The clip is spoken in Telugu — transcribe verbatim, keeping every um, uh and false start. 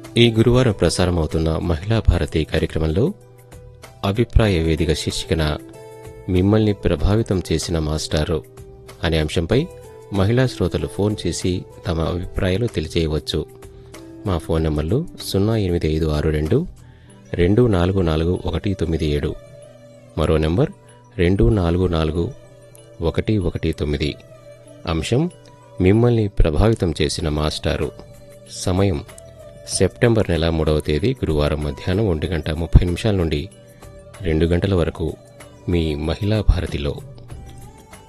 ఈ గురువారం ప్రసారమవుతున్న మహిళా భారతి కార్యక్రమంలో అభిప్రాయ వేదిక శీర్షికన మిమ్మల్ని ప్రభావితం చేసిన మాస్టారు అనే అంశంపై మహిళా శ్రోతలు ఫోన్ చేసి తమ అభిప్రాయాలు తెలియజేయవచ్చు. మా ఫోన్ నంబర్లు సున్నా ఎనిమిది ఐదు ఆరు రెండు రెండు నాలుగు నాలుగు ఒకటి తొమ్మిది ఏడు, మరో నంబర్ రెండు నాలుగు నాలుగు ఒకటి ఒకటి తొమ్మిది. అంశం మిమ్మల్ని ప్రభావితం చేసిన మాస్టారు. సమయం సెప్టెంబర్ నెల మూడవ తేదీ గురువారం మధ్యాహ్నం ఒంటి గంట ముప్పై నిమిషాల నుండి రెండు గంటల వరకు మీ మహిళా భారతిలో.